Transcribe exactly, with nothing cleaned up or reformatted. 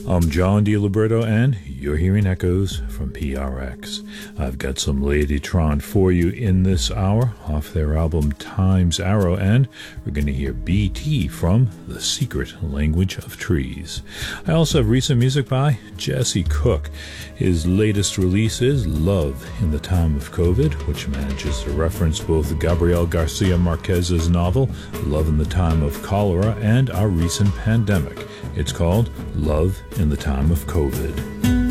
I'm John DiLiberto, and you're hearing echoes from P R X. I've got some Ladytron for you in this hour off their album Time's Arrow, and we're going to hear B T from The Secret Language of Trees. I also have recent music by Jesse Cook. His latest release is Love in the Time of COVID, which manages to reference both Gabriel Garcia Marquez's novel Love in the Time of Cholera and our recent pandemic. It's called Love in the Time of COVID.